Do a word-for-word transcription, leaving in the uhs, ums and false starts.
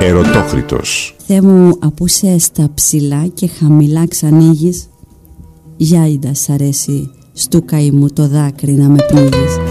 Ερωτόκριτος. Θεέ μου, απούσε στα ψηλά και χαμηλά ξανοίγεις. Γιάιντα σ' αρέσει στου καημού το δάκρυ να με πνίγεις.